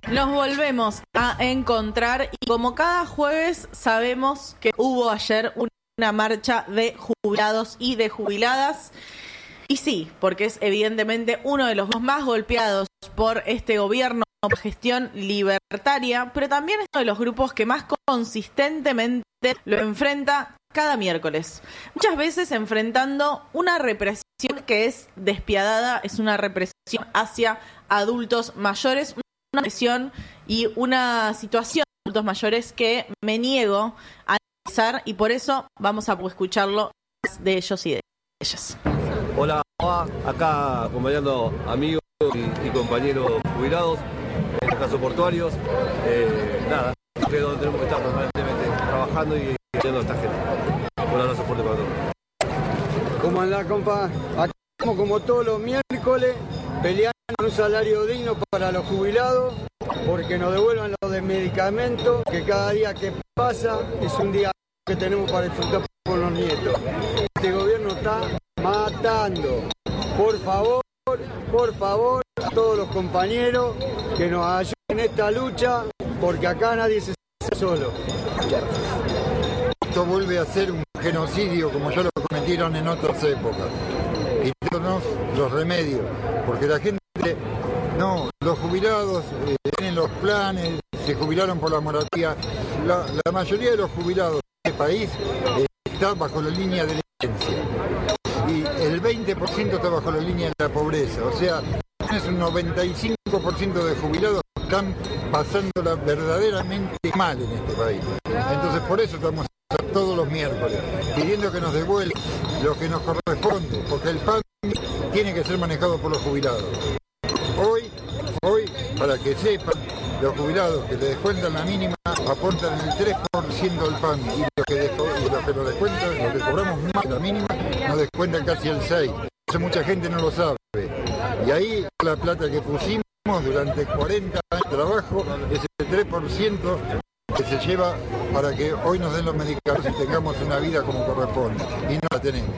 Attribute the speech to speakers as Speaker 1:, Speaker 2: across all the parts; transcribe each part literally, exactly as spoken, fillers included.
Speaker 1: Nos volvemos a encontrar y como cada jueves sabemos que hubo ayer una marcha de jubilados y de jubiladas. Y sí, porque es evidentemente uno de los más golpeados por este gobierno, por gestión libertaria, pero también es uno de los grupos que más consistentemente lo enfrenta cada miércoles. Muchas veces enfrentando una represión que es despiadada, es una represión hacia adultos mayores, una presión y una situación de adultos mayores que me niego a analizar y por eso vamos a escucharlo de ellos y de ellas.
Speaker 2: Hola, acá acompañando amigos y, y compañeros jubilados, en este caso portuarios. Eh, nada, es donde tenemos que estar permanentemente trabajando y ayudando a esta gente. Un abrazo fuerte para todos.
Speaker 3: ¿Cómo andás, compa? Acá estamos como todos los miércoles peleando un salario digno para los jubilados, porque nos devuelvan los de medicamentos, que cada día que pasa es un día que tenemos para disfrutar con los nietos. Este gobierno está matando. Por favor, por favor, a todos los compañeros que nos ayuden en esta lucha, porque acá nadie se hace solo.
Speaker 4: Esto vuelve a ser un genocidio como ya lo cometieron en otras épocas. Quitándonos los remedios, porque la gente, no, los jubilados eh, tienen los planes, se jubilaron por la moratía. La, la mayoría de los jubilados de este país eh, está bajo la línea de la herencia. Y el veinte por ciento está bajo la línea de la pobreza. O sea, es un noventa y cinco por ciento de jubilados que están pasándola verdaderamente mal en este país. Entonces por eso estamos todos los miércoles pidiendo que nos devuelvan lo que nos corresponde, porque el P A M I tiene que ser manejado por los jubilados. Hoy, hoy, para que sepan, los jubilados que le descuentan la mínima aportan el tres por ciento del P A M I y los que, y los que nos descuentan, los que cobramos más de la mínima, nos descuentan casi el seis por ciento. Eso mucha gente no lo sabe. Y ahí la plata que pusimos durante cuarenta años de trabajo es el tres por ciento que se lleva para que hoy nos den los medicamentos y tengamos una vida como corresponde. Y no la tenemos.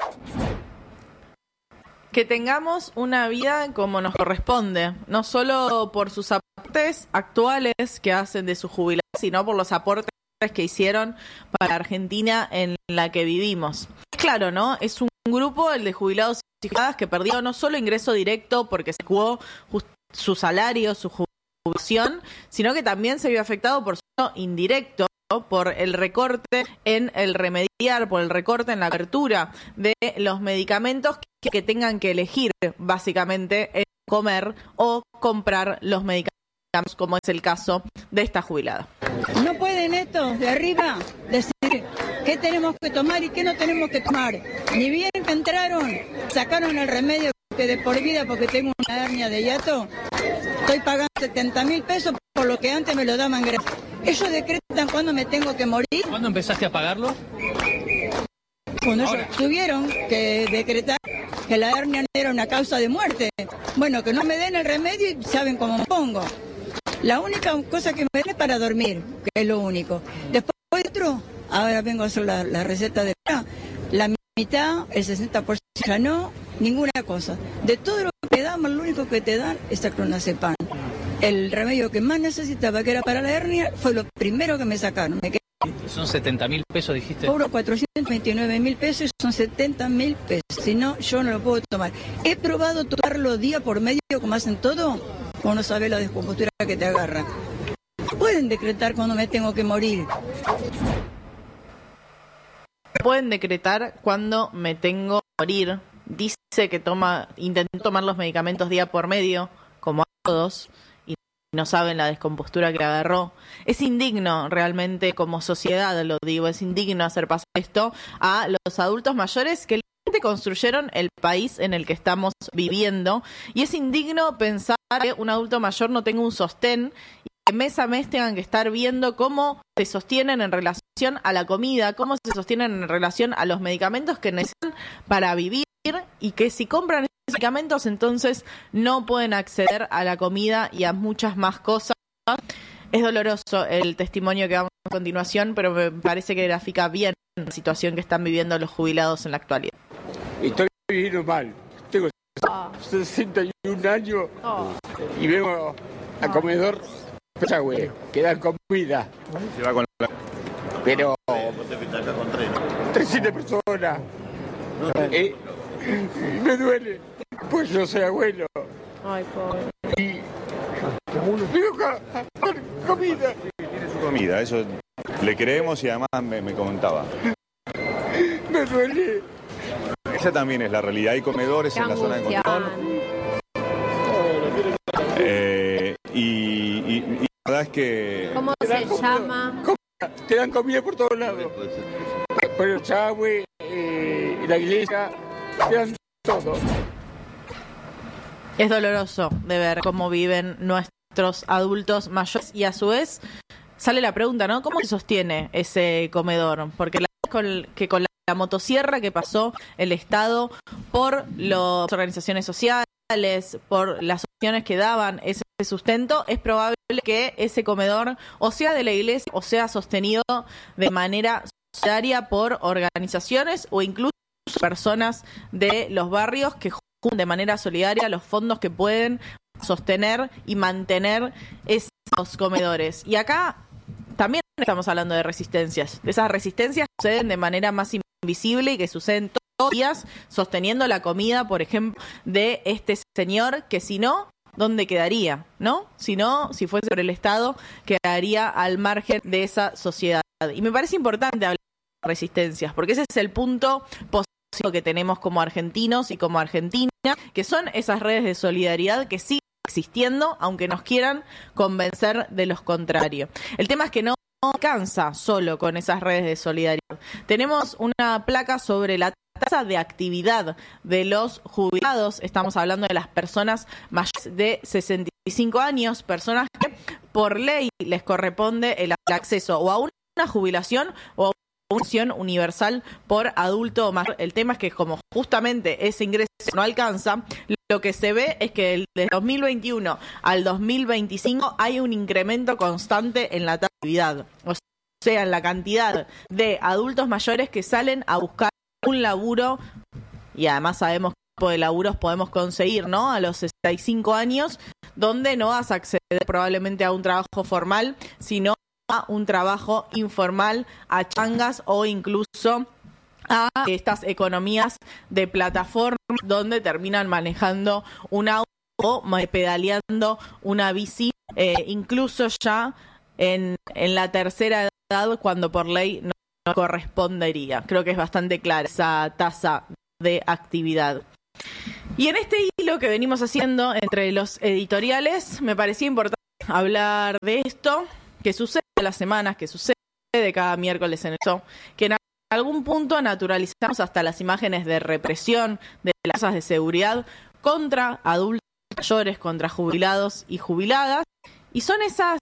Speaker 1: Que tengamos una vida como nos corresponde, no solo por sus aportes actuales que hacen de su jubilación, sino por los aportes que hicieron para Argentina en la que vivimos. Claro, ¿no? Es un grupo, el de jubilados y jubiladas, que perdió no solo ingreso directo porque se jugó su salario, su jubilación, sino que también se vio afectado por su indirecto, por el recorte en el remediar, por el recorte en la apertura de los medicamentos que, que tengan que elegir básicamente en comer o comprar los medicamentos, como es el caso de esta jubilada.
Speaker 5: No pueden estos de arriba decir qué tenemos que tomar y qué no tenemos que tomar. Ni bien que entraron, sacaron el remedio que de por vida porque tengo una hernia de hiato, estoy pagando setenta mil pesos por lo que antes me lo daban gratis. Ellos decretan cuándo me tengo que morir.
Speaker 6: ¿Cuándo empezaste a pagarlo?
Speaker 5: Cuando ellos tuvieron que decretar que la hernia era una causa de muerte. Bueno, que no me den el remedio y saben cómo me pongo. La única cosa que me den es para dormir, que es lo único. Después otro, ahora vengo a hacer la, la receta de la mitad, el sesenta por ciento ya no, ninguna cosa. De todo lo que te dan, lo único que te dan es clonazepam. El remedio que más necesitaba, que era para la hernia, fue lo primero que me sacaron. Me quedé...
Speaker 6: Son setenta mil pesos, dijiste.
Speaker 5: Cobro cuatrocientos veintinueve mil pesos y son setenta mil pesos. Si no, yo no lo puedo tomar. He probado tomarlo día por medio, como hacen todo, o no sabe la descompostura que te agarra. Pueden decretar cuando me tengo que morir.
Speaker 1: Pueden decretar cuando me tengo que morir. Dice que toma, intentó tomar los medicamentos día por medio, como a todos, y no saben la descompostura que le agarró. Es indigno realmente como sociedad, lo digo, es indigno hacer pasar esto a los adultos mayores que construyeron el país en el que estamos viviendo, y es indigno pensar que un adulto mayor no tenga un sostén y que mes a mes tengan que estar viendo cómo se sostienen en relación a la comida, cómo se sostienen en relación a los medicamentos que necesitan para vivir, y que si compran esos medicamentos entonces no pueden acceder a la comida y a muchas más cosas. Es doloroso el testimonio que vamos a continuación, pero me parece que grafica bien la situación que están viviendo los jubilados en la actualidad.
Speaker 7: Estoy viviendo mal. Tengo
Speaker 1: oh.
Speaker 7: sesenta y un años oh. y vengo al comedor Peshawé, que dan comida.
Speaker 8: Se va con la...
Speaker 7: Pero... trescientas personas. Eh, me duele, pues yo soy abuelo.
Speaker 1: Ay, pobre.
Speaker 7: Y... Pero con comida.
Speaker 8: Tiene su comida, eso le creemos y además me, me comentaba.
Speaker 7: Me duele.
Speaker 8: Esa también es la realidad. Hay comedores en la zona de control. Eh, y, y, y la verdad es que...
Speaker 9: ¿Cómo se llama?
Speaker 7: Comida, te dan comida por todos lados. Por el Chagüe, eh, la iglesia, te dan todo.
Speaker 1: Es doloroso de ver cómo viven nuestros adultos mayores y a su vez sale la pregunta, ¿no? ¿Cómo se sostiene ese comedor? Porque la con, que con la motosierra que pasó el Estado por las organizaciones sociales, por las opciones que daban ese sustento, es probable que ese comedor o sea de la iglesia o sea sostenido de manera solidaria por organizaciones o incluso personas de los barrios que juntan de manera solidaria los fondos que pueden sostener y mantener esos comedores. Y acá también estamos hablando de resistencias. Esas resistencias suceden de manera más invisible y que suceden todos los días sosteniendo la comida, por ejemplo, de este señor que si no, ¿dónde quedaría? ¿No? Si no, si fuese por el Estado, quedaría al margen de esa sociedad. Y me parece importante hablar de resistencias, porque ese es el punto positivo que tenemos como argentinos y como Argentina, que son esas redes de solidaridad que siguen existiendo, aunque nos quieran convencer de lo contrario. El tema es que no alcanza solo con esas redes de solidaridad. Tenemos una placa sobre la tasa de actividad de los jubilados. Estamos hablando de las personas mayores de sesenta y cinco años, personas que por ley les corresponde el acceso o a una jubilación o a una pensión universal por adulto mayor. El tema es que como justamente ese ingreso no alcanza, lo que se ve es que desde dos mil veintiuno al dos mil veinticinco hay un incremento constante en la tasa de actividad, o sea, en la cantidad de adultos mayores que salen a buscar un laburo, y además sabemos qué tipo de laburos podemos conseguir, ¿no? A los sesenta y cinco años, donde no vas a acceder probablemente a un trabajo formal, sino a un trabajo informal, a changas o incluso a estas economías de plataforma donde terminan manejando un auto o pedaleando una bici, eh, incluso ya en, en la tercera edad, cuando por ley no, no correspondería. Creo que es bastante clara esa tasa de actividad. Y en este hilo que venimos haciendo entre los editoriales, me parecía importante hablar de esto, que sucede las semanas, que sucede cada miércoles en eso, que en algún punto naturalizamos hasta las imágenes de represión de las fuerzas de seguridad contra adultos mayores, contra jubilados y jubiladas, y son esas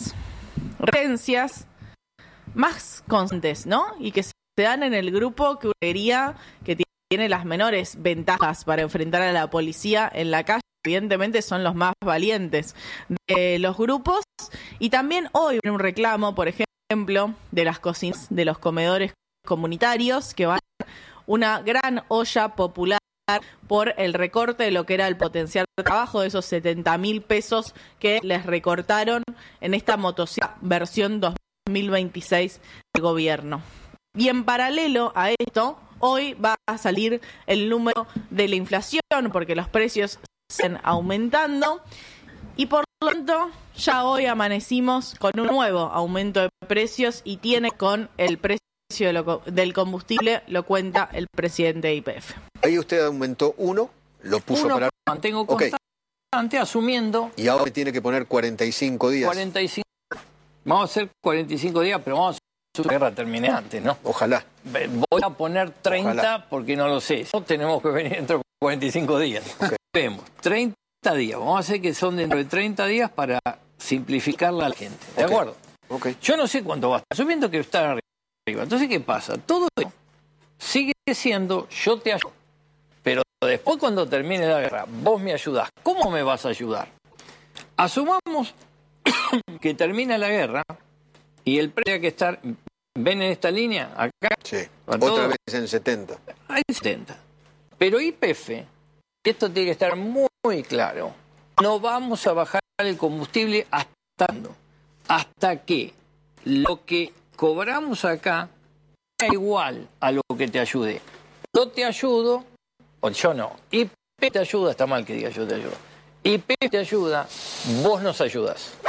Speaker 1: referencias más constantes, ¿no? Y que se dan en el grupo que creería que tiene las menores ventajas para enfrentar a la policía en la calle. Evidentemente son los más valientes de los grupos, y también hoy un reclamo, por ejemplo, de las cocinas, de los comedores comunitarios, que van a una gran olla popular por el recorte de lo que era el potencial de trabajo, de esos setenta mil pesos que les recortaron en esta motosierra versión dos mil veintiséis del gobierno. Y en paralelo a esto, hoy va a salir el número de la inflación, porque los precios siguen aumentando, y por lo tanto ya hoy amanecimos con un nuevo aumento de precios, y tiene con el precio del combustible, lo cuenta el presidente de Y P F.
Speaker 10: Ahí usted aumentó uno, lo puso
Speaker 11: uno,
Speaker 10: para...
Speaker 11: mantengo constante, okay. Asumiendo...
Speaker 10: Y ahora tiene que poner cuarenta y cinco días.
Speaker 11: cuarenta y cinco. Vamos a hacer cuarenta y cinco días, pero vamos a hacer una guerra termine antes, ¿no?
Speaker 10: Ojalá.
Speaker 11: Voy a poner treinta, Ojalá. Porque no lo sé. No tenemos que venir dentro de cuarenta y cinco días. Okay. Vemos, treinta días. Vamos a hacer que son dentro de treinta días para simplificarla a la gente. ¿De okay. acuerdo?
Speaker 10: Okay.
Speaker 11: Yo no sé cuánto va a estar. Asumiendo que está arriba. Entonces, ¿qué pasa? Todo esto sigue siendo yo te ayudo. Pero después, cuando termine la guerra, vos me ayudás. ¿Cómo me vas a ayudar? Asumamos que termina la guerra y el precio hay que estar... ¿Ven en esta línea? Acá.
Speaker 10: Sí, otra vez en setenta.
Speaker 11: Hay setenta. Pero Y P F, esto tiene que estar muy, muy claro, no vamos a bajar el combustible hasta, hasta que lo que cobramos acá sea igual a lo que te ayude. Yo te ayudo, o yo no. I P te ayuda, está mal que diga yo te ayudo. I P te ayuda, vos nos ayudas.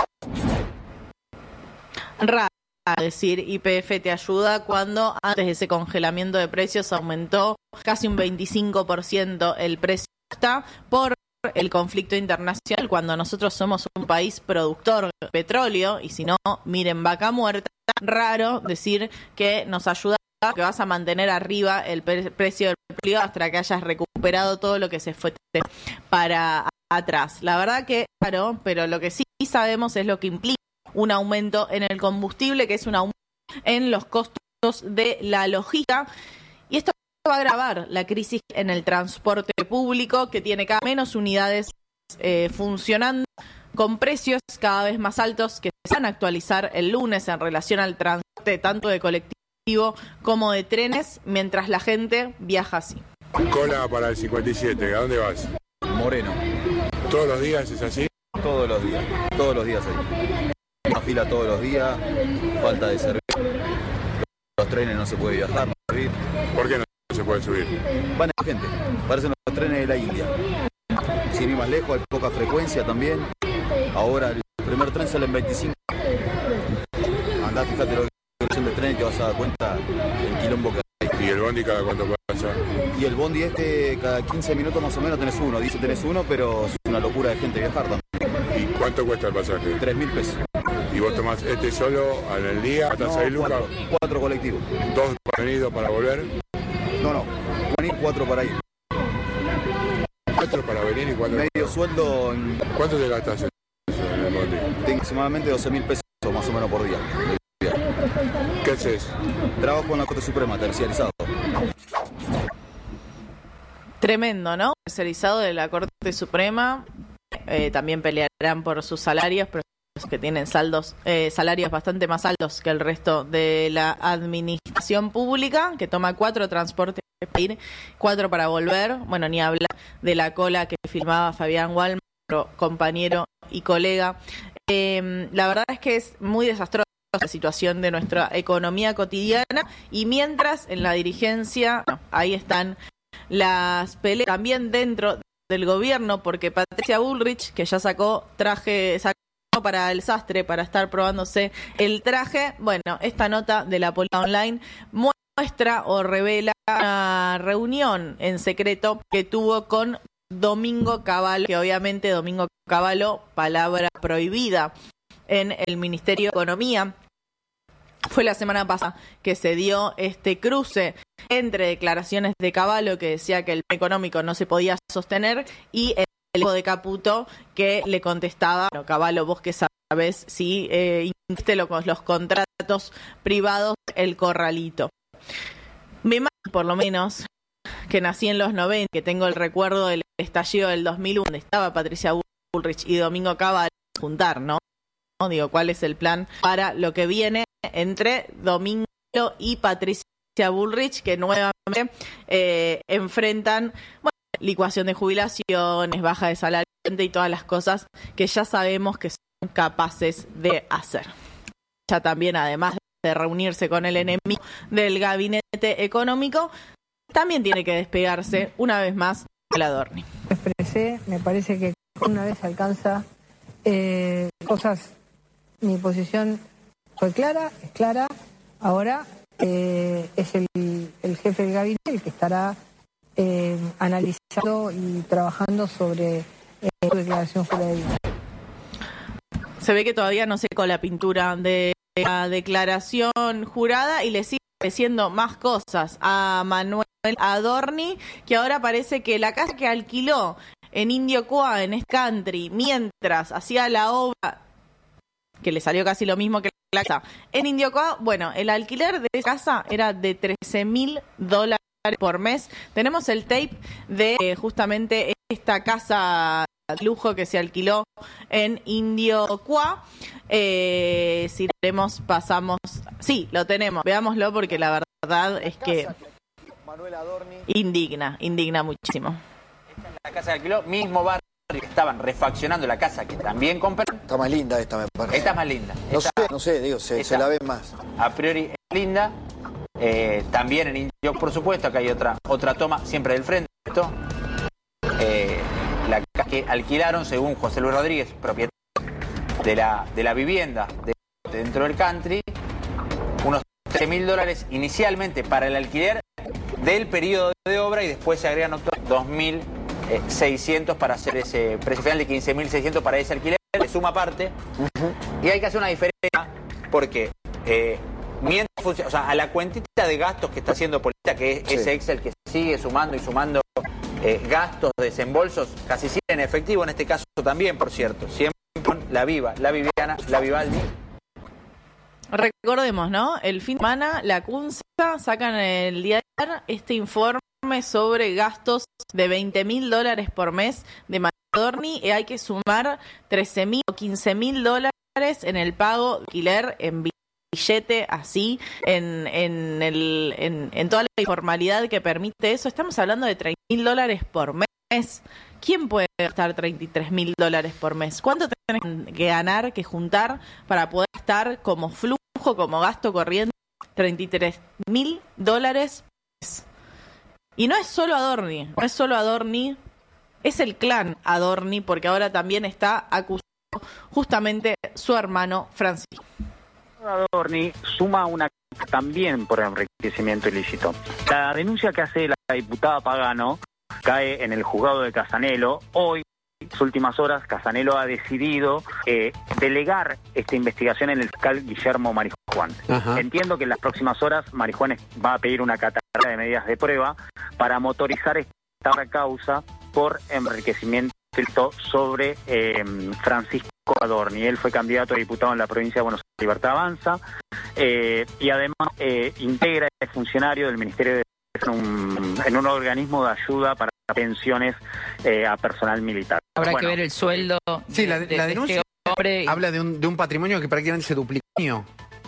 Speaker 1: Raro decir Y P F te ayuda cuando antes de ese congelamiento de precios aumentó casi un veinticinco por ciento el precio está por el conflicto internacional, cuando nosotros somos un país productor de petróleo y si no, miren Vaca Muerta. Raro decir que nos ayuda, que vas a mantener arriba el pre- precio del petróleo hasta que hayas recuperado todo lo que se fue para atrás. La verdad que raro, pero lo que sí sabemos es lo que implica un aumento en el combustible, que es un aumento en los costos de la logística, y esto va a agravar la crisis en el transporte público, que tiene cada menos unidades eh, funcionando, con precios cada vez más altos que se van a actualizar el lunes en relación al transporte tanto de colectivo como de trenes, mientras la gente viaja así.
Speaker 9: Cola para el cincuenta y siete, ¿a dónde vas?
Speaker 12: Moreno.
Speaker 9: ¿Todos los días es así?
Speaker 12: Todos los días, todos los días ahí. Una fila todos los días, falta de servicio. Los trenes no se puede viajar, no subir.
Speaker 9: ¿Por qué no se puede subir?
Speaker 12: Van a gente, parecen los trenes de la India. Sin ir más lejos, hay poca frecuencia también. Ahora el primer tren sale en veinticinco. Andá, fíjate lo que de tren, que vas a dar cuenta del quilombo que hay.
Speaker 9: ¿Y el bondi cada cuánto pasa?
Speaker 12: Y el bondi este, cada quince minutos más o menos tenés uno. Dice tenés uno, pero es una locura de gente viajar también.
Speaker 9: ¿Y cuánto cuesta el pasaje?
Speaker 12: Tres mil pesos.
Speaker 9: ¿Y vos tomás este solo en el día hasta
Speaker 12: no,
Speaker 9: seis lucas?
Speaker 12: Cuatro, cuatro colectivos.
Speaker 9: ¿Dos para venir, dos para volver?
Speaker 12: No, no. Venir, cuatro para ir.
Speaker 9: Cuatro para venir y cuatro
Speaker 12: Medio
Speaker 9: para...
Speaker 12: sueldo en...
Speaker 9: ¿Cuánto te gastas en el bondi?
Speaker 12: Tengo aproximadamente doce mil pesos más o menos por día.
Speaker 9: ¿Qué haces?
Speaker 12: Trabajo en la Corte Suprema, terciarizado.
Speaker 1: Tremendo, ¿no? Terciarizado de la Corte Suprema. Eh, también pelearán por sus salarios, pero que tienen saldos, eh, salarios bastante más altos que el resto de la administración pública, que toma cuatro transportes para ir, cuatro para volver. Bueno, ni hablar de la cola que filmaba Fabián Walmer, nuestro compañero y colega. Eh, la verdad es que es muy desastrosa la situación de nuestra economía cotidiana, y mientras en la dirigencia, no, ahí están las peleas también dentro del gobierno, porque Patricia Bullrich, que ya sacó traje, sacó para el sastre, para estar probándose el traje, bueno, esta nota de la Política Online muestra o revela una reunión en secreto que tuvo con Domingo Cavallo, que obviamente Domingo Cavallo, palabra prohibida en el Ministerio de Economía. Fue la semana pasada que se dio este cruce entre declaraciones de Cavallo, que decía que el plan económico no se podía sostener, y el equipo de Caputo, que le contestaba: bueno, Cavallo, vos que sabés si eh, incluiste lo, los contratos privados, el corralito. Me imagino, por lo menos, que nací en los noventa, que tengo el recuerdo del estallido del dos mil uno, donde estaba Patricia Bullrich y Domingo Cavallo, juntar, ¿no? ¿no? Digo, ¿cuál es el plan para lo que viene entre Domingo y Patricia Bullrich, que nuevamente eh, enfrentan, bueno, licuación de jubilaciones, baja de salario y todas las cosas que ya sabemos que son capaces de hacer? Ya también, además de reunirse con el enemigo del gabinete económico, también tiene que despegarse una vez más de la Dorni.
Speaker 13: Expresé, me parece que una vez alcanza eh, cosas. Mi posición fue clara, es clara. Ahora eh, es el, el jefe del gabinete el que estará eh, analizando y trabajando sobre eh, su declaración jurada.
Speaker 1: Se ve que todavía no se con la pintura de la declaración jurada, y le sigue apareciendo más cosas a Manuel Adorni, que ahora parece que la casa que alquiló en Indio Coa, en Country, mientras hacía la obra, que le salió casi lo mismo que la casa en Indio Coa, bueno, el alquiler de esa casa era de trece mil dólares por mes. Tenemos el tape de eh, justamente esta casa de lujo que se alquiló en Indio Coa. Eh, si tenemos, pasamos. Sí, lo tenemos. Veámoslo, porque la verdad es que indigna, indigna muchísimo.
Speaker 14: Esta es la casa de alquiler, mismo barrio estaban refaccionando la casa que también compraron.
Speaker 10: Está más linda esta, me parece.
Speaker 14: Esta es más linda.
Speaker 10: No
Speaker 14: Esta,
Speaker 10: sé, no sé, digo, se, se la ve más.
Speaker 14: A priori es linda. Eh, también en interior, por supuesto, acá hay otra, otra toma, siempre del frente. Esto, eh, la casa que alquilaron, según José Luis Rodríguez, propietario de la, de la vivienda de, dentro del country, unos trece mil dólares inicialmente para el alquiler del periodo de obra y después se agregan otros dos mil seiscientos para hacer ese precio final de quince mil seiscientos para ese alquiler, de suma aparte. Uh-huh. Y hay que hacer una diferencia porque eh, mientras funciona, o sea, a la cuentita de gastos que está haciendo Política, que es sí. ese Excel que sigue sumando y sumando eh, gastos, desembolsos, casi siempre en efectivo, en este caso también, por cierto, siempre con la Viva, la Viviana, la Vivaldi.
Speaker 1: Recordemos, ¿no? El fin de semana, la CUNSA sacan el día de ayer este informe sobre gastos de veinte mil dólares por mes de María Adorni y hay que sumar trece mil o quince mil dólares en el pago de alquiler en billete, así, en, en, el, en, en toda la informalidad que permite eso. Estamos hablando de treinta mil dólares por mes. ¿Quién puede gastar treinta y tres mil dólares por mes? ¿Cuánto tenés que ganar, que juntar para poder estar como flujo, como gasto corriente? treinta y tres mil dólares por mes. Y no es solo Adorni, no es solo Adorni, es el clan Adorni, porque ahora también está acusado justamente su hermano Francisco.
Speaker 15: Adorni suma una también por enriquecimiento ilícito. La denuncia que hace la diputada Pagano cae en el juzgado de Casanelo. Hoy, en las últimas horas, Casanelo ha decidido eh, delegar esta investigación en el fiscal Guillermo Marijuán. Ajá. Entiendo que en las próximas horas Marijuán va a pedir una catarata de medidas de prueba para motorizar esta causa por enriquecimiento sobre eh, Francisco Adorni. Él fue candidato a diputado en la provincia de Buenos Aires, Libertad Avanza, eh, y además eh, integra el funcionario del Ministerio de en un, en un organismo de ayuda para pensiones eh, a personal militar.
Speaker 16: Habrá
Speaker 15: bueno,
Speaker 16: que ver el sueldo.
Speaker 17: Sí, la,
Speaker 16: de,
Speaker 17: la
Speaker 16: de
Speaker 17: denuncia
Speaker 16: este hombre y...
Speaker 17: habla de un, de un patrimonio que prácticamente se duplicó.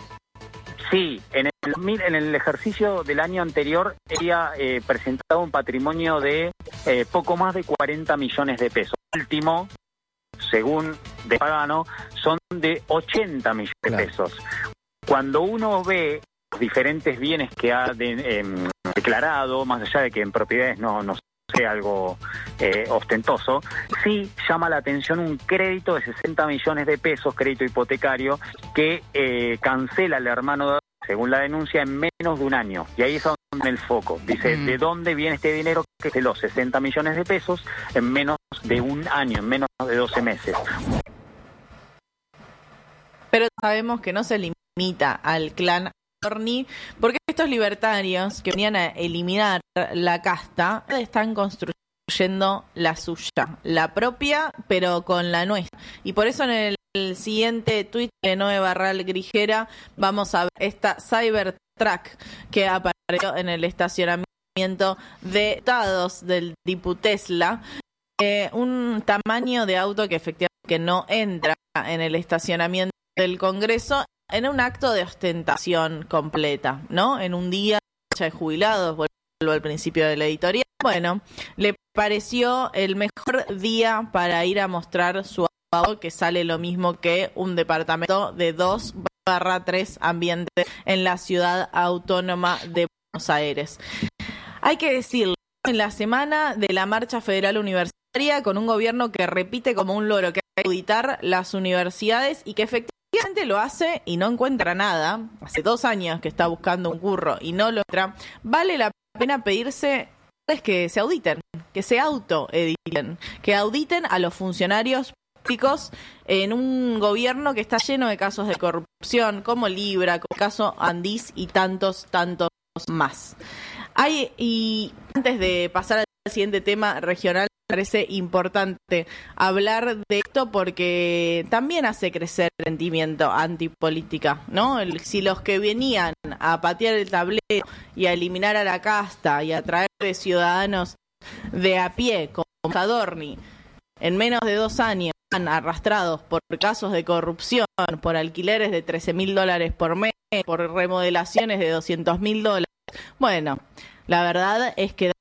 Speaker 15: Sí, en el, en el ejercicio del año anterior ella eh, presentaba un patrimonio de eh, poco más de cuarenta millones de pesos. El último, según de Pagano, son de ochenta millones de claro. pesos. Cuando uno ve los diferentes bienes que ha de, eh, declarado, más allá de que en propiedades no, no sea algo eh, ostentoso, sí llama la atención un crédito de sesenta millones de pesos, crédito hipotecario, que eh, cancela el hermano de, según la denuncia, en menos de un año. Y ahí es donde el foco. Dice, mm. ¿de dónde viene este dinero que es de los sesenta millones de pesos en menos de un año, en menos de doce meses?
Speaker 1: Pero sabemos que no se limita al clan Adorni, porque estos libertarios que venían a eliminar la casta están construyendo la suya, la propia, pero con la nuestra. Y por eso en el, el siguiente tuit de Noé Barral Grijera vamos a ver esta Cybertruck que apareció en el estacionamiento de diputados del Diputesla. Eh, un tamaño de auto que efectivamente que no entra en el estacionamiento del Congreso, en un acto de ostentación completa, ¿no? En un día de jubilados, vuelvo al principio de la editorial. Bueno, le pareció el mejor día para ir a mostrar su auto, que sale lo mismo que un departamento de dos barra tres ambientes en la ciudad autónoma de Buenos Aires. Hay que decirlo, en la semana de la Marcha Federal Universitaria, con un gobierno que repite como un loro que hay que auditar las universidades y que efectivamente Efectivamente lo hace y no encuentra nada. Hace dos años que está buscando un curro y no lo encuentra. Vale la pena pedirse que se auditen, que se autoediten, que auditen a los funcionarios públicos en un gobierno que está lleno de casos de corrupción, como Libra, como el caso Andís y tantos, tantos más. Hay, y antes de pasar al siguiente tema regional, parece importante hablar de esto porque también hace crecer el sentimiento antipolítica, ¿no? El, si los que venían a patear el tablero y a eliminar a la casta y a traer de ciudadanos de a pie, como Adorni, en menos de dos años han arrastrados por casos de corrupción, por alquileres de trece mil dólares por mes, por remodelaciones de doscientos mil dólares. Bueno, la verdad es que da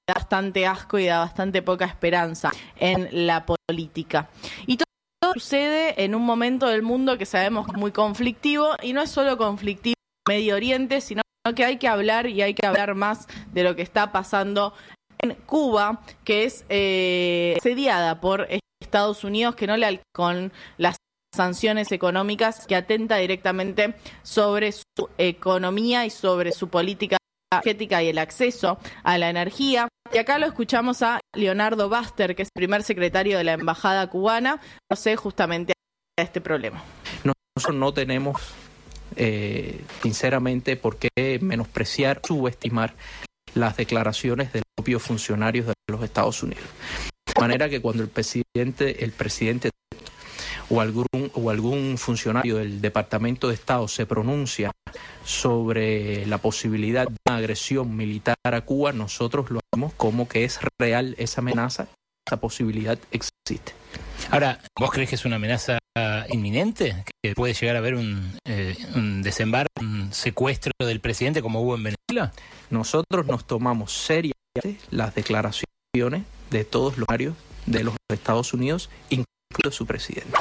Speaker 1: da bastante asco y da bastante poca esperanza en la política. Y todo sucede en un momento del mundo que sabemos muy conflictivo, y no es solo conflictivo en Medio Oriente, sino que hay que hablar y hay que hablar más de lo que está pasando en Cuba, que es eh, asediada por Estados Unidos, que no le alcanza con las sanciones económicas, que atenta directamente sobre su economía y sobre su política energética y el acceso a la energía. Y acá lo escuchamos a Leonardo Baster, que es el primer secretario de la Embajada cubana, no sé justamente a este problema.
Speaker 16: Nosotros no tenemos, eh, sinceramente, por qué menospreciar, subestimar las declaraciones de los propios funcionarios de los Estados Unidos. De manera que cuando el presidente, el presidente o algún, o algún funcionario del Departamento de Estado se pronuncia sobre la posibilidad de una agresión militar a Cuba, nosotros lo vemos como que es real esa amenaza, esa posibilidad existe.
Speaker 6: Ahora, ¿vos crees que es una amenaza inminente? ¿Que puede llegar a haber un, eh, un desembarco, un secuestro del presidente como hubo en Venezuela?
Speaker 16: Nosotros nos tomamos seriamente las declaraciones de todos los funcionarios de los Estados Unidos, incluido su presidente.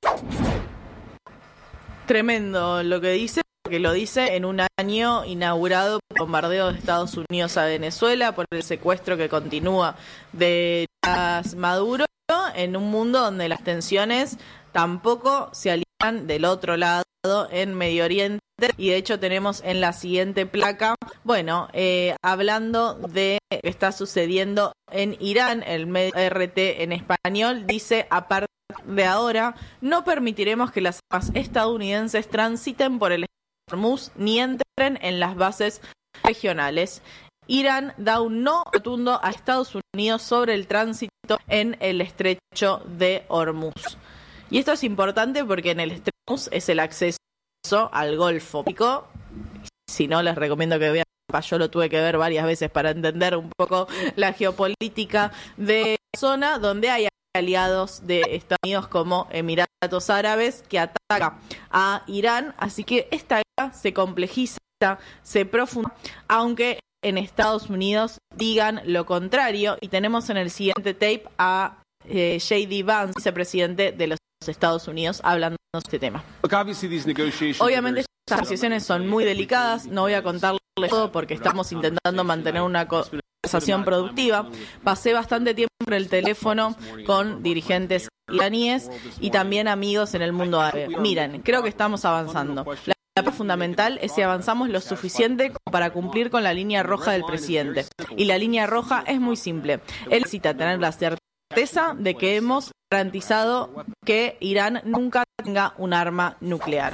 Speaker 1: Tremendo lo que dice, porque lo dice en un año inaugurado por el bombardeo de Estados Unidos a Venezuela, por el secuestro que continúa de Nicolás Maduro, en un mundo donde las tensiones tampoco se alinean del otro lado en Medio Oriente. Y de hecho tenemos en la siguiente placa, bueno, eh, hablando de lo que está sucediendo en Irán, el medio R T en español dice: a partir de ahora no permitiremos que las armas estadounidenses transiten por el estrecho de Hormuz ni entren en las bases regionales. Irán da un no rotundo a Estados Unidos sobre el tránsito en el estrecho de Hormuz. Y esto es importante porque en el estrecho de Hormuz es el acceso al Golfo Pérsico. Si no, les recomiendo que vean, yo lo tuve que ver varias veces para entender un poco la geopolítica de la zona, donde hay aliados de Estados Unidos como Emiratos Árabes que atacan a Irán, así que esta guerra se complejiza, se profundiza, aunque en Estados Unidos digan lo contrario. Y tenemos en el siguiente tape a eh, J D Vance, vicepresidente de los Estados Unidos, hablando de este tema. Obviamente estas negociaciones son muy delicadas, no voy a contarles todo porque estamos intentando mantener una conversación productiva. Pasé bastante tiempo en el teléfono con dirigentes iraníes y también amigos en el mundo árabe. Miren, creo que estamos avanzando. La La parte fundamental es si avanzamos lo suficiente para cumplir con la línea roja del presidente. Y la línea roja es muy simple. Él necesita tener la certeza de que hemos garantizado que Irán nunca tenga un arma nuclear.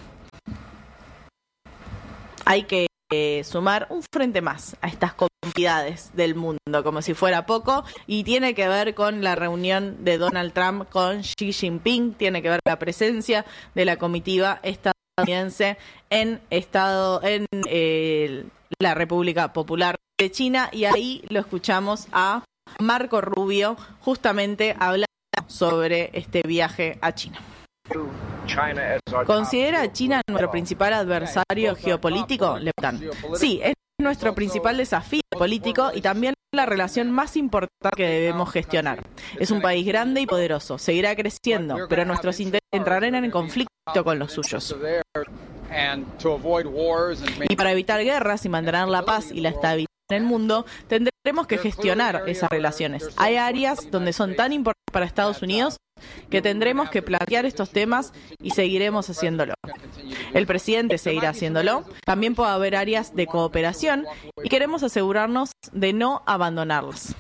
Speaker 1: Hay que eh, sumar un frente más a estas complejidades del mundo, como si fuera poco, y tiene que ver con la reunión de Donald Trump con Xi Jinping, tiene que ver con la presencia de la comitiva estadounidense estadounidense en estado en eh, la República Popular de China, y ahí lo escuchamos a Marco Rubio justamente hablando sobre este viaje a China. ¿Considera a China nuestro principal adversario geopolítico? Le preguntan. Sí, es nuestro principal desafío político y también la relación más importante que debemos gestionar. Es un país grande y poderoso, seguirá creciendo, pero nuestros intereses entrarán en conflicto con los suyos. Y para evitar guerras y mantener la paz y la estabilidad en el mundo, tendremos que gestionar esas relaciones. Hay áreas donde son tan importantes para Estados Unidos que tendremos que plantear estos temas y seguiremos haciéndolo. El presidente seguirá haciéndolo. También puede haber áreas de cooperación y queremos asegurarnos de no abandonarlas.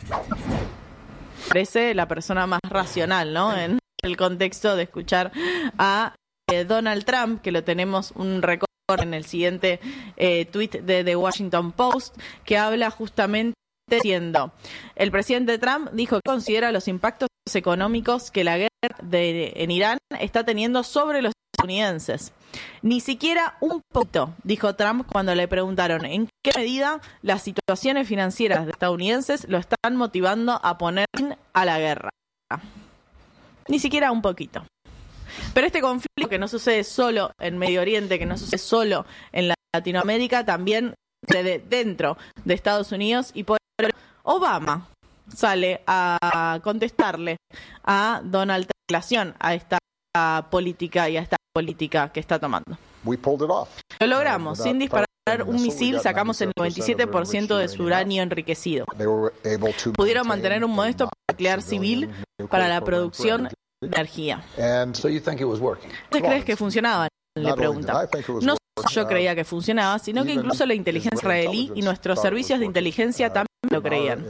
Speaker 1: Parece la persona más racional, ¿no? En el contexto de escuchar a eh, Donald Trump, que lo tenemos un récord en el siguiente eh, tweet de The Washington Post, que habla justamente diciendo: el presidente Trump dijo que considera los impactos económicos que la guerra de, en Irán está teniendo sobre los estadounidenses. Ni siquiera un poquito, dijo Trump cuando le preguntaron en qué medida las situaciones financieras de estadounidenses lo están motivando a poner fin a la guerra. Ni siquiera un poquito. Pero este conflicto, que no sucede solo en Medio Oriente, que no sucede solo en Latinoamérica, también de dentro de Estados Unidos, y por Obama sale a contestarle a Donald Trump en relación a esta política y a esta política que está tomando. Lo logramos, sin disparar un misil sacamos el noventa y siete por ciento de su uranio enriquecido. Pudieron mantener un modesto nuclear civil para la producción de energía. ¿Usted cree que funcionaba? Le pregunta. No solo yo creía que funcionaba, sino que incluso la inteligencia israelí y nuestros servicios de inteligencia también lo creían.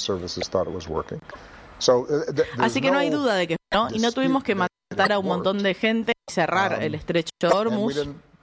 Speaker 1: Así que no hay duda de que no, y no tuvimos que matar a un montón de gente y cerrar el estrecho de Hormuz.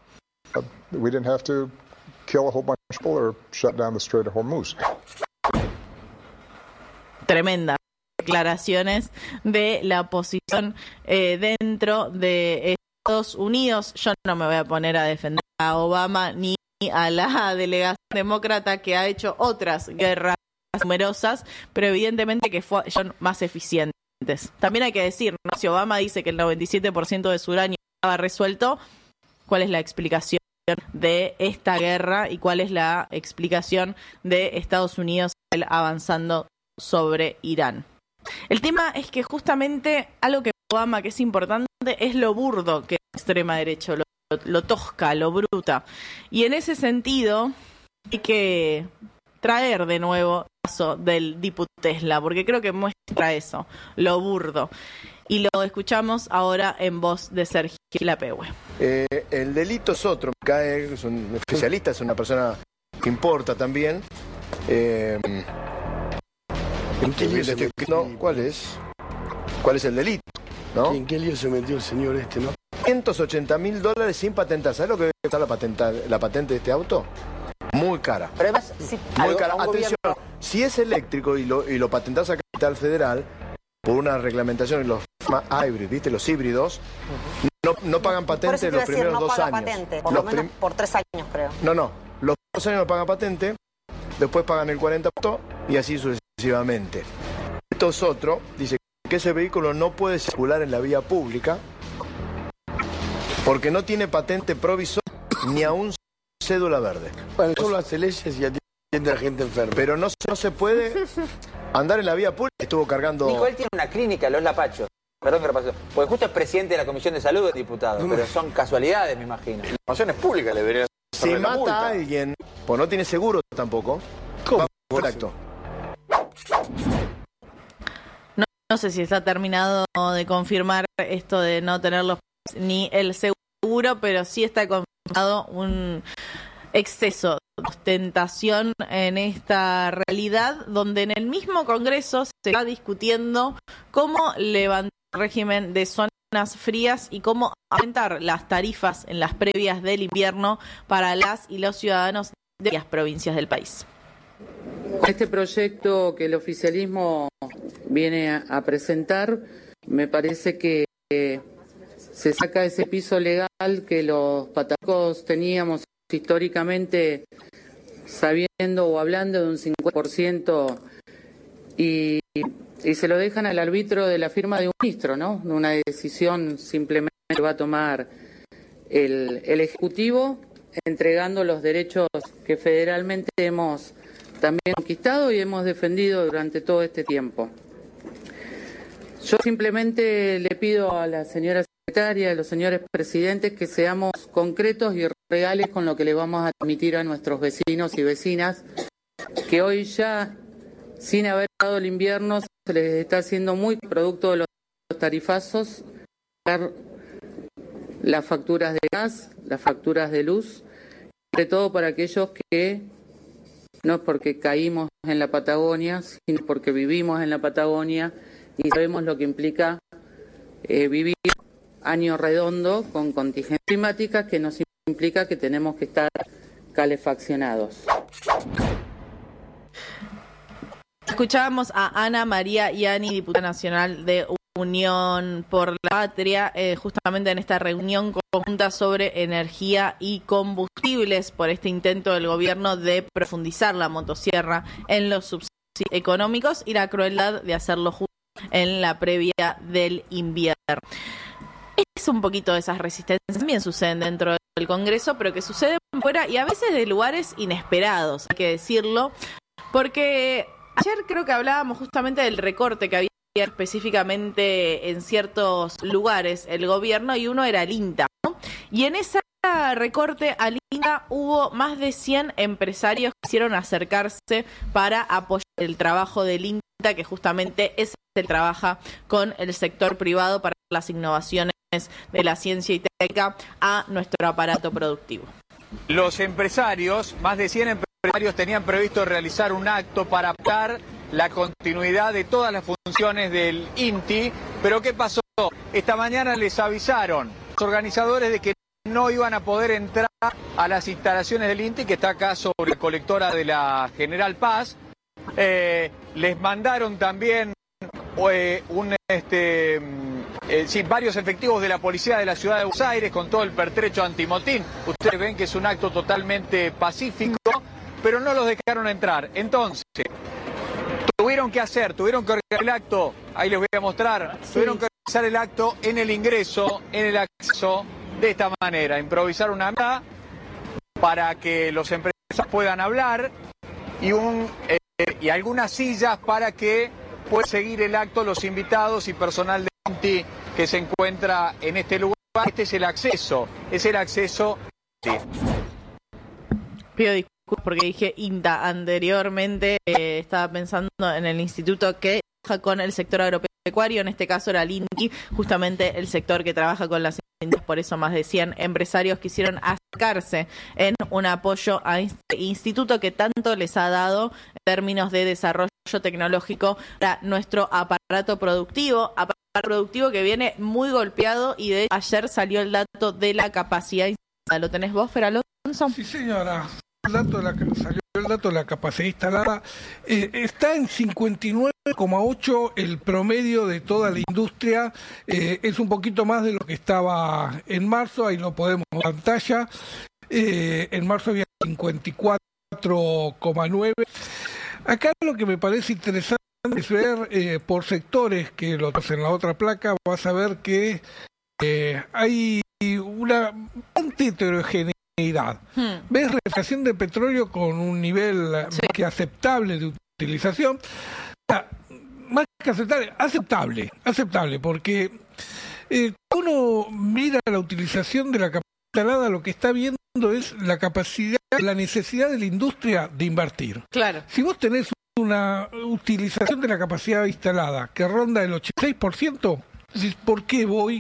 Speaker 1: Tremendas declaraciones de la oposición eh, dentro de Estados Unidos. Yo no me voy a poner a defender a Obama ni a la delegación demócrata que ha hecho otras guerras numerosas, pero evidentemente que fueron más eficientes. También hay que decir, ¿no? Si Obama dice que el noventa y siete por ciento de su uranio estaba resuelto, ¿cuál es la explicación de esta guerra y cuál es la explicación de Estados Unidos avanzando sobre Irán? El tema es que justamente algo que Obama, que es importante, es lo burdo que es extrema derecha, lo, lo tosca, lo bruta. Y en ese sentido hay que traer de nuevo el caso del diputado Tesla, porque creo que muestra eso, lo burdo. Y lo escuchamos ahora en voz de Sergio Lapehue.
Speaker 18: Eh, el delito es otro, cae, es un especialista, es una persona que importa también. Eh,
Speaker 19: ¿En qué lío se metió?
Speaker 18: No, ¿cuál es? ¿Cuál es el delito? ¿No?
Speaker 19: ¿En qué lío se metió el señor este, no?
Speaker 18: quinientos ochenta mil dólares sin patentar. ¿Sabes lo que está la, patenta, la patente de este auto? Muy cara.
Speaker 14: Pero además, si,
Speaker 18: Muy
Speaker 14: algo,
Speaker 18: cara.
Speaker 14: Atención,
Speaker 18: gobierno... si es eléctrico y lo, y lo patentás a Capital Federal, por una reglamentación en los híbridos, ¿viste? Los híbridos, no, no pagan patente los primeros
Speaker 20: no
Speaker 18: dos
Speaker 20: paga
Speaker 18: años.
Speaker 20: Patente, por
Speaker 18: los
Speaker 20: lo menos por tres años, creo.
Speaker 18: No, no. Los dos años no pagan patente, después pagan el cuarenta por ciento y así sucesivamente. Esto es otro, dice que ese vehículo no puede circular en la vía pública porque no tiene patente provisoria ni aún cédula verde.
Speaker 19: Bueno, solo hace leyes y atiende a gente enferma.
Speaker 18: Pero no, no se puede andar en la vía pública. Estuvo cargando...
Speaker 14: Nicole tiene una clínica, Los Lapachos. Perdón que repasó. Porque justo es presidente de la Comisión de Salud, diputado. No, pero son casualidades, me imagino. La
Speaker 18: información es pública, le debería... Si mata a alguien, pues no tiene seguro tampoco. ¿Cómo? Correcto.
Speaker 1: No, no sé si está terminado de confirmar esto de no tener los ni el seguro, pero sí está confirmado un exceso de ostentación en esta realidad, donde en el mismo Congreso se está discutiendo cómo levantar el régimen de zonas frías y cómo aumentar las tarifas en las previas del invierno para las y los ciudadanos de las provincias del país.
Speaker 21: Este proyecto que el oficialismo viene a, a presentar, me parece que eh, se saca ese piso legal que los patagónicos teníamos históricamente sabiendo o hablando de un cincuenta por ciento y, y se lo dejan al árbitro de la firma de un ministro, ¿no? Una decisión simplemente va a tomar el, el Ejecutivo entregando los derechos que federalmente hemos también conquistado y hemos defendido durante todo este tiempo. Yo simplemente le pido a la señora secretaria, a los señores presidentes, que seamos concretos y reales con lo que le vamos a transmitir a nuestros vecinos y vecinas, que hoy ya, sin haber dado el invierno, se les está haciendo muy producto de los tarifazos, las facturas de gas, las facturas de luz, sobre todo para aquellos que, no es porque caímos en la Patagonia, sino porque vivimos en la Patagonia y sabemos lo que implica eh, vivir año redondo con contingencias climáticas, que nos implica que tenemos que estar calefaccionados.
Speaker 1: Escuchábamos a Ana María Ianni, diputada nacional de Unión por la Patria, eh, justamente en esta reunión conjunta sobre energía y combustibles por este intento del gobierno de profundizar la motosierra en los subsidios económicos y la crueldad de hacerlo justo en la previa del invierno. Es un poquito de esas resistencias también suceden dentro del Congreso, pero que suceden fuera y a veces de lugares inesperados, hay que decirlo, porque Ayer creo que hablábamos justamente del recorte que había específicamente en ciertos lugares el gobierno, y uno era el INTA, ¿no? Y en ese recorte al INTA hubo más de cien empresarios que quisieron acercarse para apoyar el trabajo del INTA, que justamente es el que trabaja con el sector privado para las innovaciones de la ciencia y técnica a nuestro aparato productivo.
Speaker 20: Los empresarios, más de cien empresarios, tenían previsto realizar un acto para apoyar la continuidad de todas las funciones del INTI, pero ¿qué pasó? Esta mañana les avisaron los organizadores de que no iban a poder entrar a las instalaciones del INTI, que está acá sobre la colectora de la General Paz. Eh, les mandaron también eh, un, este, eh, sí, varios efectivos de la policía de la ciudad de Buenos Aires con todo el pertrecho antimotín. Ustedes ven que es un acto totalmente pacífico, pero no los dejaron entrar. Entonces, tuvieron que hacer, tuvieron que organizar el acto, ahí les voy a mostrar, sí. tuvieron que organizar el acto en el ingreso, en el acceso, de esta manera, improvisar una mesa para que los empresarios puedan hablar y, un, eh, y algunas sillas para que puedan seguir el acto los invitados y personal de INTI que se encuentra en este lugar. Este es el acceso, es el acceso. Sí.
Speaker 1: Pido disculpas porque dije INTA anteriormente, eh, estaba pensando en el instituto que trabaja con el sector agropecuario, en este caso era el INTI, justamente el sector que trabaja con las industrias, por eso más de cien empresarios quisieron acercarse en un apoyo a este instituto que tanto les ha dado en términos de desarrollo tecnológico para nuestro aparato productivo, aparato productivo que viene muy golpeado, y de ayer salió el dato de la capacidad instalada. ¿Lo tenés vos, Fer Alonso?
Speaker 22: Sí, señora. El dato de la, salió el dato de la capacidad instalada. Eh, está en cincuenta y nueve coma ocho el promedio de toda la industria. Eh, es un poquito más de lo que estaba en marzo, ahí lo podemos ver en pantalla. Eh, en marzo había cincuenta y cuatro coma nueve. Acá lo que me parece interesante es ver eh, por sectores, que lo en la otra placa vas a ver que eh, hay una bastante heterogeneidad. Hmm. Ves refinación de petróleo con un nivel sí. más que aceptable de utilización. Más que aceptable, aceptable, aceptable, porque eh, uno mira la utilización de la capacidad instalada, lo que está viendo es la capacidad, la necesidad de la industria de invertir. Claro. Si vos tenés una utilización de la capacidad instalada que ronda el ochenta y seis por ciento, ¿por qué voy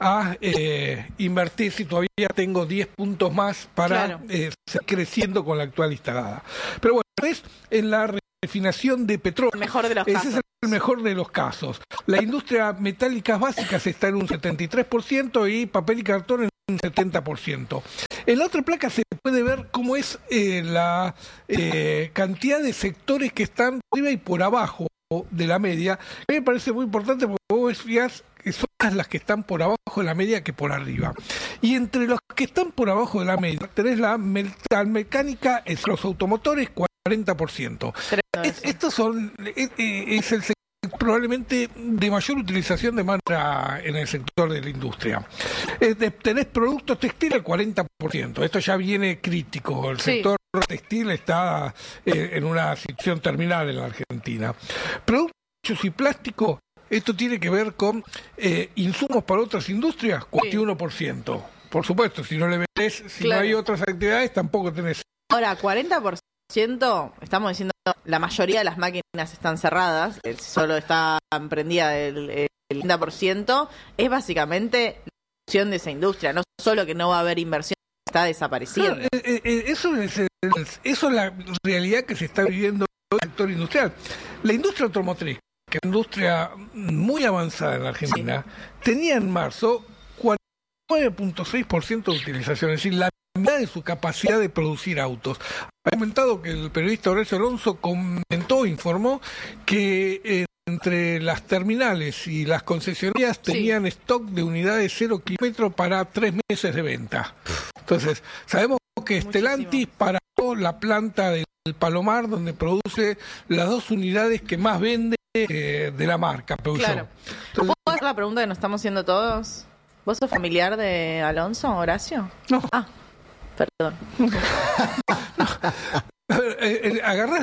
Speaker 22: a eh, invertir si todavía tengo diez puntos más para claro. eh, seguir creciendo con la actual instalada? Pero bueno, es en la refinación de petróleo. El mejor de los Ese casos. es el mejor de los casos. La industria metálicas básicas está en un setenta y tres por ciento y papel y cartón en un setenta por ciento. En la otra placa se puede ver cómo es eh, la eh, cantidad de sectores que están arriba y por abajo de la media. A mí me parece muy importante porque vos fíjás que son más las que están por abajo de la media que por arriba. Y entre los que están por abajo de la media tenés la metalmecánica, es los automotores, cuarenta por ciento. Es, estos son es, es el sector probablemente de mayor utilización de mano en el sector de la industria. Eh, tenés productos textiles, cuarenta por ciento. Esto ya viene crítico. El sí. sector textil está eh, en una situación terminal en la Argentina. Productos y plástico, esto tiene que ver con eh, insumos para otras industrias, cuarenta y uno por ciento. Por supuesto, si no le vendés, si claro. no hay otras actividades, tampoco tenés.
Speaker 1: Ahora, cuarenta por ciento, estamos diciendo, la mayoría de las máquinas están cerradas, solo está emprendida el, el treinta por ciento, es básicamente la función de esa industria, no solo que no va a haber inversión, está desapareciendo.
Speaker 22: Claro, eh, eh, eso, es, eh, eso es la realidad que se está viviendo en el sector industrial. La industria automotriz, que es una industria muy avanzada en la Argentina, sí. tenía en marzo cuarenta y nueve punto seis por ciento de utilización, es decir, la mitad de su capacidad de producir autos. Ha comentado que el periodista Horacio Alonso comentó, informó que eh, entre las terminales y las concesionarias sí. tenían stock de unidades cero kilómetros para tres meses de venta. Entonces, sabemos que Stellantis paró la planta del Palomar, donde produce las dos unidades que más vende eh, de la marca Peugeot. Claro.
Speaker 1: Entonces, ¿puedo hacer la pregunta que nos estamos haciendo todos? ¿Vos sos familiar de Alonso, Horacio?
Speaker 22: No.
Speaker 1: Ah, perdón.
Speaker 22: No. A ver, eh, eh, agarrás el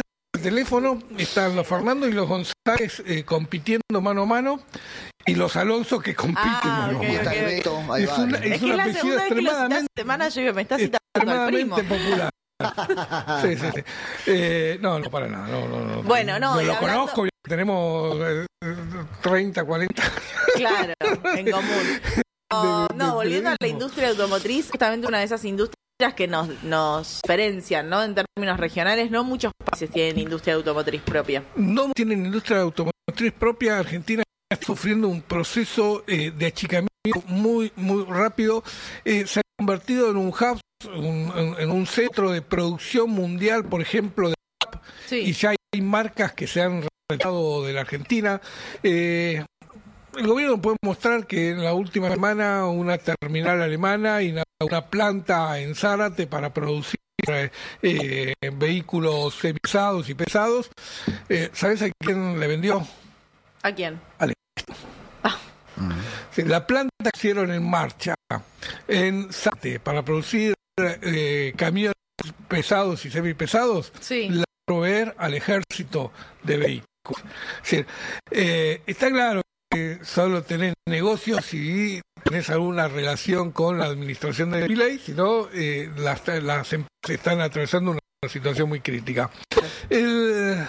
Speaker 22: teléfono están los Fernando y los González eh, compitiendo mano a mano y los Alonso que compiten
Speaker 1: Ah,
Speaker 22: mano a
Speaker 1: ok,
Speaker 22: mano.
Speaker 1: ok.
Speaker 22: Es, una, es,
Speaker 1: Es que
Speaker 22: un
Speaker 1: es la
Speaker 22: apellido
Speaker 1: segunda vez que lo citas
Speaker 22: extremadamente,
Speaker 1: semana, yo digo, me está citando al primo.
Speaker 22: extremadamente popular. Sí, sí, sí. Eh, no, no, para nada. No, no, no.
Speaker 1: Bueno, no,
Speaker 22: Yo
Speaker 1: y
Speaker 22: lo
Speaker 1: hablando-
Speaker 22: conozco, tenemos eh, treinta, cuarenta.
Speaker 1: Claro, en común. No,
Speaker 22: De-
Speaker 1: no,
Speaker 22: de
Speaker 1: volviendo a la
Speaker 22: periodismo.
Speaker 1: industria automotriz, justamente una de esas industrias que nos, nos diferencian, ¿no? En términos regionales, no muchos países tienen industria automotriz propia.
Speaker 22: No tienen industria automotriz propia. Argentina está sufriendo un proceso eh, de achicamiento muy, muy rápido. Eh, se ha convertido en un hub, un- en, en un centro de producción mundial, por ejemplo, de
Speaker 1: Sí.
Speaker 22: y ya hay marcas que se han retirado de la Argentina. Eh, el gobierno puede mostrar que en la última semana una terminal alemana y una, una planta en Zárate para producir eh, vehículos semipesados y pesados. Eh, ¿Sabes a quién le vendió?
Speaker 1: ¿A quién?
Speaker 22: Al Sí, la planta que hicieron en marcha en Zárate para producir eh, camiones pesados y semipesados,
Speaker 1: Sí.
Speaker 22: la proveer al ejército de vehículos. Es decir, eh, está claro que solo tenés negocios si tenés alguna relación con la administración de Milei, sino eh, las, las empresas están atravesando una situación muy crítica. El,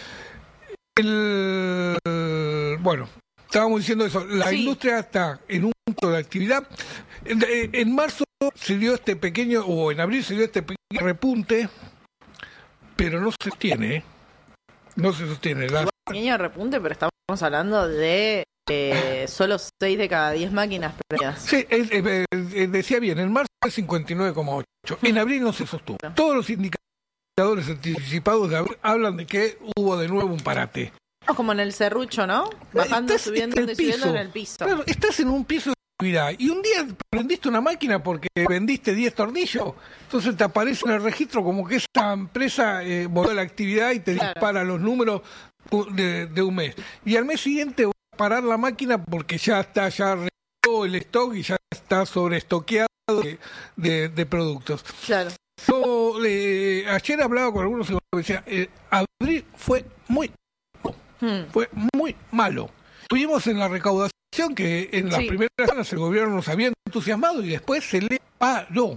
Speaker 22: el, bueno, estábamos diciendo eso, la
Speaker 1: Sí.
Speaker 22: industria está en un punto de actividad. En, en marzo se dio este pequeño, o en abril se dio este pequeño repunte, pero no se sostiene, ¿eh? No se sostiene. La,
Speaker 1: Pequeño repunte, pero estamos hablando de eh, solo seis de cada diez máquinas prendidas.
Speaker 22: sí, es- es- es- decía bien, en marzo fue cincuenta y nueve coma ocho, en abril no se sostuvo. Todos los indicadores anticipados de abril hablan de que hubo de nuevo un parate.
Speaker 1: Estamos como en el serrucho, ¿no? Bajando,
Speaker 22: Estás
Speaker 1: subiendo
Speaker 22: en el
Speaker 1: y subiendo
Speaker 22: piso.
Speaker 1: en el piso.
Speaker 22: Claro, estás en un piso de actividad y un día prendiste una máquina porque vendiste diez tornillos, entonces te aparece en el registro como que esa empresa eh, volvió a la actividad y te
Speaker 1: Claro.
Speaker 22: dispara los números de, de un mes. Y al mes siguiente va a parar la máquina porque ya está, ya arregló el stock y ya está sobreestoqueado de, de, de productos.
Speaker 1: Claro.
Speaker 22: Yo eh, ayer hablaba con algunos y me decía, eh, abril fue muy
Speaker 1: Hmm.
Speaker 22: fue muy malo. Tuvimos en la recaudación que en las
Speaker 1: Sí.
Speaker 22: primeras semanas el gobierno nos había entusiasmado y después se le paró.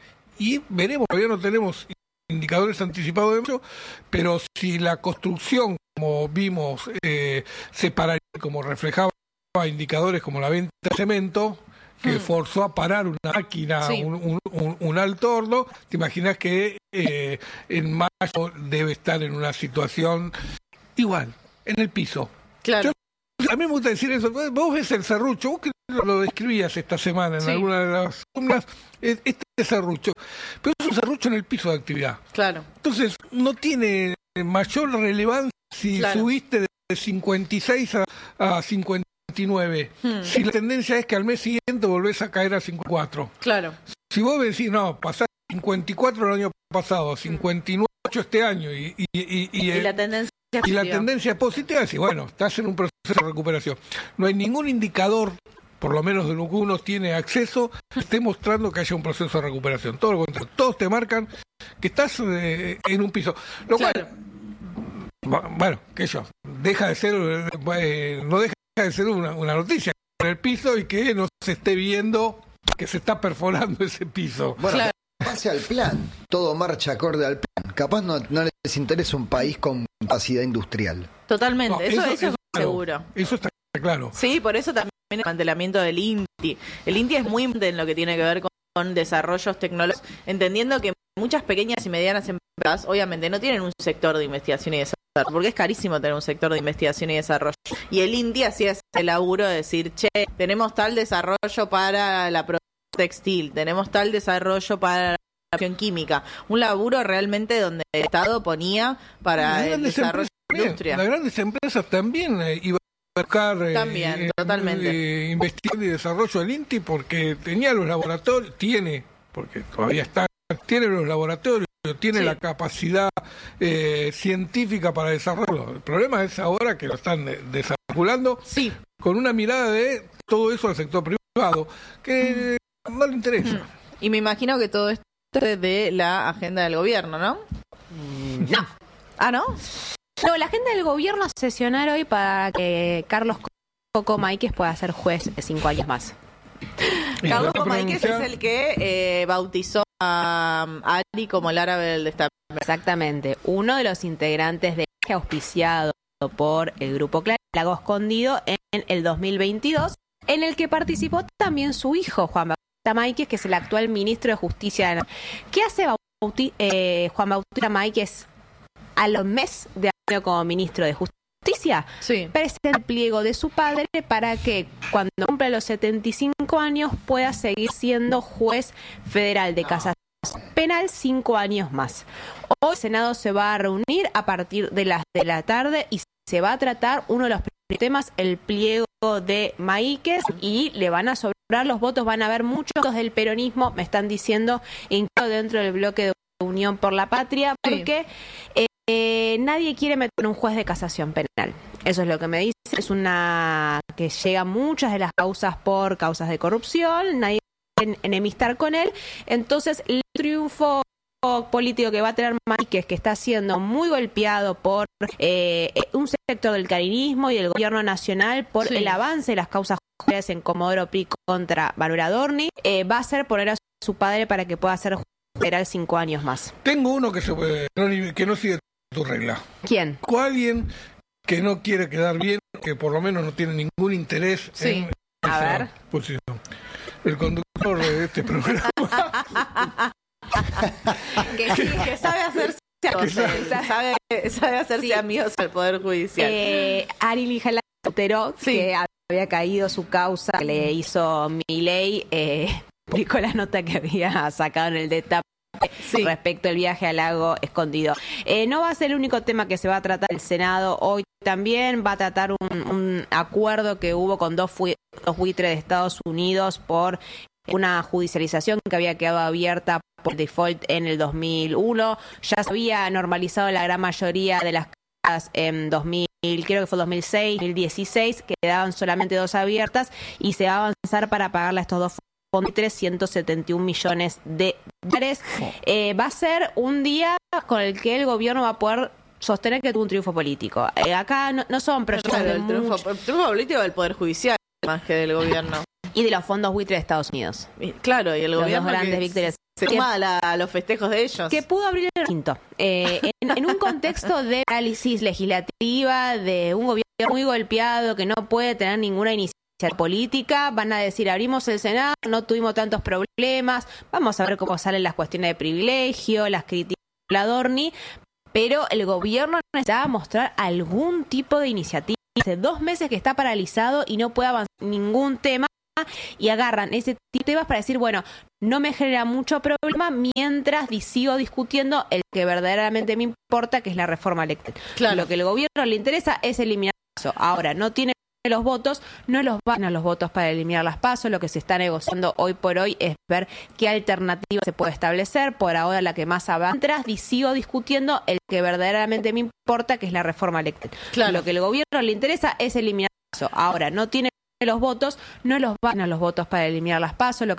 Speaker 22: Y veremos, todavía no tenemos indicadores anticipados de mayo, pero si la construcción, como vimos, eh, se pararía, como reflejaba indicadores como la venta de cemento, que
Speaker 1: Hmm.
Speaker 22: forzó a parar una máquina,
Speaker 1: Sí.
Speaker 22: un, un- un- un alto horno, te imaginas que eh, en mayo debe estar en una situación igual, en el piso.
Speaker 1: Claro.
Speaker 22: Yo- a mí me gusta decir eso. Vos ves el serrucho, vos que lo describías esta semana en
Speaker 1: Sí.
Speaker 22: alguna de las columnas, es- este serrucho, pero es un serrucho en el piso de actividad.
Speaker 1: Claro.
Speaker 22: Entonces, no tiene mayor relevancia si
Speaker 1: Claro.
Speaker 22: subiste de cincuenta y seis a, a cincuenta y nueve.
Speaker 1: Hmm.
Speaker 22: Si la tendencia es que al mes siguiente volvés a caer a cincuenta y cuatro.
Speaker 1: Claro.
Speaker 22: Si vos decís, no, pasás cincuenta y cuatro el año pasado, cincuenta y nueve este año y, y, y, y,
Speaker 1: Y
Speaker 22: el-
Speaker 1: la tendencia es
Speaker 22: y la
Speaker 1: positiva.
Speaker 22: tendencia es positiva, decís, bueno, estás en un proceso de recuperación. No hay ningún indicador, por lo menos de lo que uno tiene acceso, que esté mostrando que haya un proceso de recuperación. Todo lo contrario, todos te marcan que estás eh, en un piso. Lo
Speaker 1: Claro.
Speaker 22: cual, bu- bueno, que yo, deja de ser, eh, no deja de ser una, una noticia en el piso y que no se esté viendo que se está perforando ese piso.
Speaker 10: Bueno, pase al plan, todo marcha acorde al plan. Capaz no, no les interesa un país con capacidad industrial.
Speaker 1: Totalmente,
Speaker 22: No,
Speaker 1: eso,
Speaker 22: eso-
Speaker 1: eso,
Speaker 22: eso
Speaker 1: es
Speaker 22: claro.
Speaker 1: seguro.
Speaker 22: Eso está claro.
Speaker 1: Sí, por eso también el mantenimiento del INTI. El INTI es muy importante en lo que tiene que ver con, con desarrollos tecnológicos, entendiendo que muchas pequeñas y medianas empresas obviamente no tienen un sector de investigación y desarrollo, porque es carísimo tener un sector de investigación y desarrollo. Y el INTI hacía ese laburo de decir, che, tenemos tal desarrollo para la producción textil, tenemos tal desarrollo para la producción química. Un laburo realmente donde el Estado ponía para
Speaker 22: Las
Speaker 1: el
Speaker 22: grandes
Speaker 1: desarrollo de la
Speaker 22: empresas,
Speaker 1: industria.
Speaker 22: Las grandes empresas también eh, iban a buscar eh,
Speaker 1: También,
Speaker 22: eh,
Speaker 1: totalmente.
Speaker 22: eh, investigación y desarrollo del INTI porque tenía los laboratorios, tiene, porque todavía está, tiene los laboratorios, tiene
Speaker 1: Sí.
Speaker 22: la capacidad eh, científica para desarrollarlo. El problema es ahora que lo están eh, desarrollando
Speaker 1: Sí.
Speaker 22: con una mirada de todo eso al sector privado, que no le interesa.
Speaker 1: Y me imagino que todo esto es de la agenda del gobierno, ¿no?
Speaker 22: No.
Speaker 1: Ah, ¿no?
Speaker 2: No, la gente del gobierno va a sesionar hoy para que Carlos Coco Máiquez pueda ser juez de cinco años más.
Speaker 1: Carlos Coco Máiquez es el que eh, bautizó a Ari como el árabe del destape.
Speaker 2: Exactamente. Uno de los integrantes de que auspiciado por el grupo Clarín, Lago Escondido, en el dos mil veintidós, en el que participó también su hijo, Juan Bautista Máiquez, que es el actual ministro de Justicia. ¿Qué hace Bauti eh, Juan Bautista Máiquez a los meses de año como ministro de Justicia?
Speaker 1: Sí.
Speaker 2: Presenta el pliego de su padre para que cuando cumpla los setenta y cinco años pueda seguir siendo juez federal de casación penal cinco años más. Hoy el Senado se va a reunir a partir de las de la tarde y se va a tratar uno de los primeros temas, el pliego de Máiquez, y le van a sobrar los votos, van a haber muchos del peronismo, me están diciendo, incluso dentro del bloque de Unión por la Patria, porque sí. eh, nadie quiere meter un juez de casación penal. Eso es lo que me dicen. Es una que llega muchas de las causas por causas de corrupción, nadie quiere enemistar con él. Entonces, el triunfo político que va a tener Máiquez, que está siendo muy golpeado por eh, un sector del carinismo y del gobierno nacional por sí. el avance de las causas judiciales en Comodoro Pi contra Manuel Adorni, eh, va a ser poner a su padre para que pueda ser juez federal cinco años más.
Speaker 22: Tengo uno que, se, que no sigue tu regla.
Speaker 2: ¿Quién?
Speaker 22: O alguien que no quiere quedar bien, que por lo menos no tiene ningún interés
Speaker 2: sí.
Speaker 22: en
Speaker 2: a
Speaker 22: esa
Speaker 2: ver.
Speaker 22: posición. El conductor de este programa.
Speaker 1: que, sí, que sabe hacerse amigos, sabe, sabe, sabe hacerse sí. amigos al Poder Judicial.
Speaker 2: Eh, Ari Lijala Utero, sí. que había caído su causa, que le hizo Milei, eh, publicó la nota que había sacado en el destape sí. respecto al viaje al Lago Escondido. Eh, no va a ser el único tema que se va a tratar el Senado hoy. También va a tratar un, un acuerdo que hubo con dos, dos buitres de Estados Unidos por una judicialización que había quedado abierta por default en el dos mil uno. Ya se había normalizado la gran mayoría de las casas en dos mil, creo que fue dos mil seis, dos mil dieciséis, quedaban solamente dos abiertas y se va a avanzar para pagarle a estos dos fondos trescientos setenta y un millones de dólares. Eh, va a ser un día con el que el gobierno va a poder sostener que tuvo un triunfo político. Eh, acá no, no son proyectos
Speaker 1: claro,
Speaker 2: de
Speaker 1: el triunfo,
Speaker 2: mucho...
Speaker 1: el triunfo político del Poder Judicial más que del gobierno.
Speaker 2: Y de los fondos buitres de Estados Unidos.
Speaker 1: Y, claro, y el
Speaker 2: los
Speaker 1: gobierno
Speaker 2: dos grandes
Speaker 1: que
Speaker 2: víctimas.
Speaker 1: Se suma a, la, a los festejos de ellos.
Speaker 2: Que pudo abrir el recinto. Eh, en, en un contexto de parálisis legislativa, de un gobierno muy golpeado que no puede tener ninguna iniciativa política, van a decir, abrimos el Senado, no tuvimos tantos problemas, vamos a ver cómo salen las cuestiones de privilegio, las críticas a Adorni, pero el gobierno necesitaba mostrar algún tipo de iniciativa. Hace dos meses que está paralizado y no puede avanzar ningún tema, y agarran ese tipo de temas para decir, bueno, no me genera mucho problema mientras sigo discutiendo el que verdaderamente me importa, que es la reforma electoral. Claro. Lo que el gobierno le interesa es eliminar eso. Ahora, no tiene los votos, no los van a los votos para eliminar las PASO. Lo que se está negociando hoy por hoy es ver qué alternativa se puede establecer. Por ahora la que más avanza, mientras sigo discutiendo el que verdaderamente me importa, que es la reforma electoral. Claro. Lo que el gobierno le interesa es eliminar eso. Ahora, no tiene los votos, no los van a los votos para eliminar las PASO. Lo que